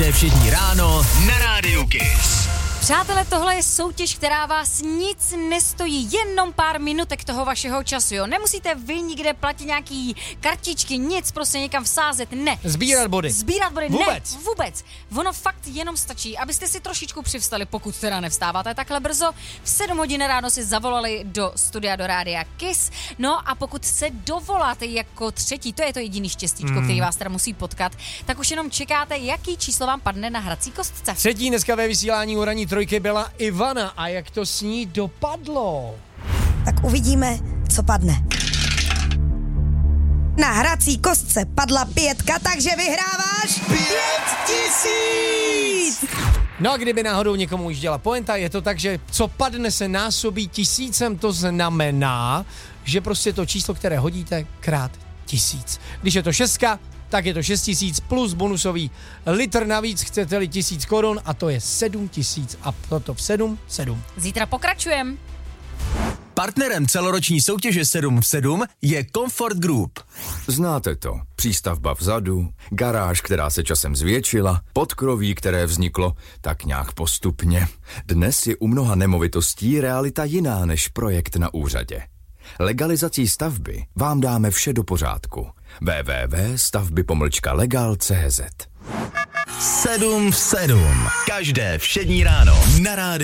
Každé všední ráno na Rádiu Kiss. Přátelé, tohle je soutěž, která vás nic nestojí, jenom pár minutek toho vašeho času, jo. Nemusíte vy nikde platit nějaký kartičky, nic, prostě někam vsázet, ne. Sbírat body. Sbírat body, Vůbec. ne, vůbec. Ono fakt jenom stačí, abyste si trošičku přivstali, pokud teda nevstáváte takhle brzo. V 7 hodin ráno si zavolali do studia do Rádia Kiss, no a pokud se dovoláte jako třetí, to je to jediný štěstíčko, který vás teda musí potkat, tak už jenom čekáte, jaký číslo vám padne na hrací kostce. Třetí dneska ve vysílání u ranní trojky byla Ivana a jak to s ní dopadlo? Tak uvidíme, co padne. Na hrací kostce padla 5, takže vyhráváš 5000! No a kdyby náhodou někomu už dělala pointa, je to tak, že co padne se násobí 1000, to znamená, že prostě to číslo, které hodíte, krát 1000. Když je to 6, tak je to 6000 plus bonusový litr navíc, chcete-li 1000 korun a to je 7000 a toto v 7. Zítra pokračujem. Partnerem celoroční soutěže 7 v 7 je Comfort Group. Znáte to. Přístavba vzadu, garáž, která se časem zvětšila, podkroví, které vzniklo tak nějak postupně. Dnes je u mnoha nemovitostí realita jiná než projekt na úřadě. Legalizací stavby vám dáme vše do pořádku. www.stavby-legal.cz 7 v 7. Každé všední ráno na Rádiu